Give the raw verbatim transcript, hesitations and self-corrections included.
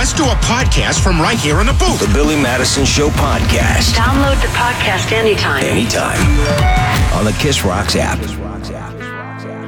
let's do a podcast from right here in the booth. The Billy Madison Show podcast. Download the podcast anytime. Anytime. On the Kiss Rocks app.